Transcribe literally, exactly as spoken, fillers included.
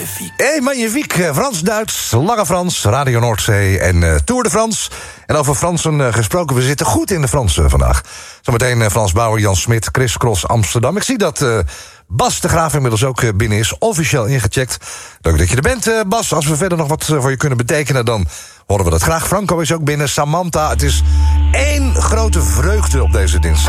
Magnifique. Hey, magnifique. Frans-Duits, Lange Frans, Radio Noordzee en uh, Tour de France. En over Fransen uh, gesproken, we zitten goed in de Fransen vandaag. Zometeen uh, Frans Bauer, Jan Smit, Chris Cross Amsterdam. Ik zie dat uh, Bas de Graaf inmiddels ook uh, binnen is, officieel ingecheckt. Leuk dat je er bent, uh, Bas. Als we verder nog wat uh, voor je kunnen betekenen, dan horen we dat graag. Franco is ook binnen, Samantha. Het is één grote vreugde op deze dinsdag.